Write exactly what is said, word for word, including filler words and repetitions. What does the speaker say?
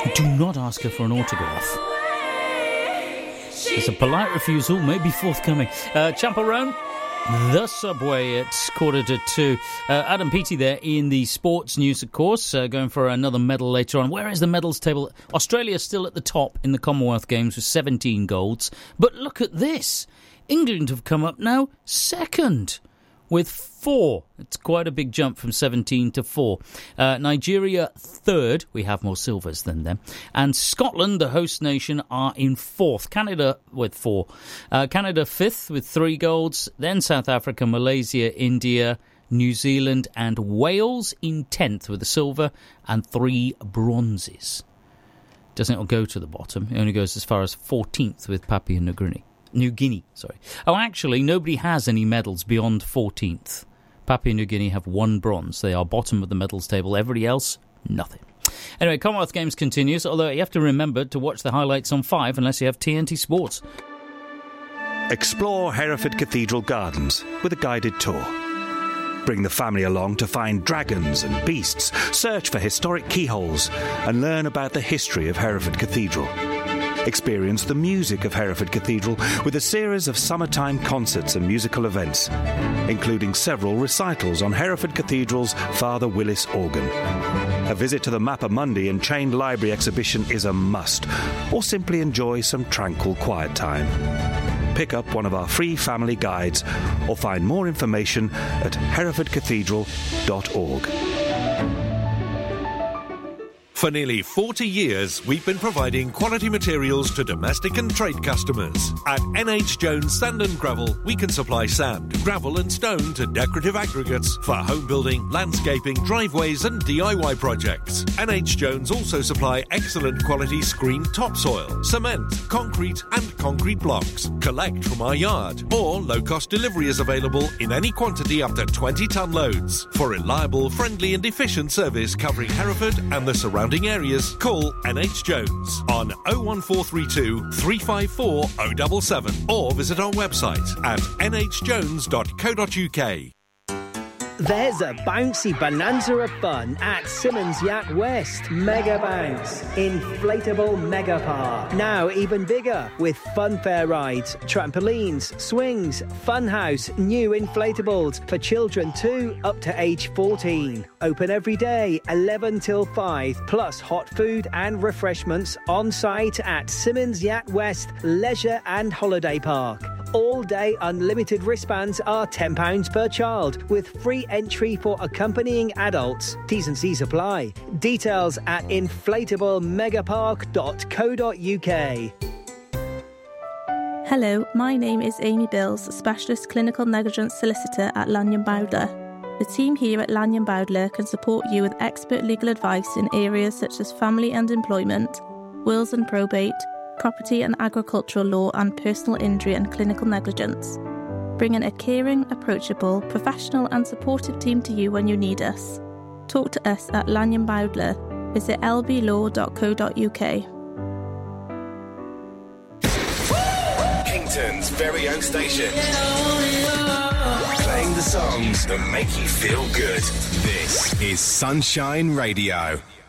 Do not ask her for an autograph. There's a polite refusal, may be forthcoming. Uh, Chapel Roan, the Subway at quarter to two. Uh, Adam Peaty there in the sports news, of course, uh, going for another medal later on. Where is the medals table? Australia still at the top in the Commonwealth Games with seventeen golds. But look at this. England have come up now second with four. It's quite a big jump from seventeen to four. Uh, Nigeria third. We have more silvers than them. And Scotland, the host nation, are in fourth. Canada with four. Uh, Canada fifth with three golds. Then South Africa, Malaysia, India, New Zealand and Wales in tenth with a silver and three bronzes. Doesn't go to the bottom. It only goes as far as fourteenth with Papua New Guinea. New Guinea, sorry. Oh, actually, nobody has any medals beyond fourteenth. Papua New Guinea have one bronze. They are bottom of the medals table. Everybody else, nothing. Anyway, Commonwealth Games continues, although you have to remember to watch the highlights on five unless you have T N T Sports. Explore Hereford Cathedral Gardens with a guided tour. Bring the family along to find dragons and beasts, search for historic keyholes, and learn about the history of Hereford Cathedral. Experience the music of Hereford Cathedral with a series of summertime concerts and musical events, including several recitals on Hereford Cathedral's Father Willis organ. A visit to the Mappa Mundi and Chained Library exhibition is a must, or simply enjoy some tranquil quiet time. Pick up one of our free family guides or find more information at hereford cathedral dot org. For nearly forty years, we've been providing quality materials to domestic and trade customers. At N H Jones Sand and Gravel, we can supply sand, gravel and stone to decorative aggregates for home building, landscaping, driveways and D I Y projects. N H Jones also supply excellent quality screened topsoil, cement, concrete and concrete blocks. Collect from our yard, or low-cost delivery is available in any quantity up to twenty tonne loads. For reliable, friendly and efficient service covering Hereford and the surrounding areas, call N H Jones on oh one four three two, three five four, oh seven seven or visit our website at n h jones dot co dot u k. There's a bouncy bonanza of fun at Simmons Yacht West. Mega Bounce, inflatable mega park. Now even bigger with funfair rides, trampolines, swings, funhouse, new inflatables for children too up to age fourteen. Open every day, eleven till five, plus hot food and refreshments on site at Simmons Yacht West Leisure and Holiday Park. All-day unlimited wristbands are ten pounds per child, with free entry for accompanying adults. T's and C's apply. Details at inflatable megapark dot co dot u k. Hello, my name is Amy Bills, Specialist Clinical Negligence Solicitor at Lanyon Bowdler. The team here at Lanyon Bowdler can support you with expert legal advice in areas such as family and employment, wills and probate, property and agricultural law and personal injury and clinical negligence. Bringing a caring, approachable, professional and supportive team to you when you need us. Talk to us at Lanyon Bowdler. Visit l b law dot co dot u k. Kington's very own station. Playing the songs that make you feel good. This is Sunshine Radio.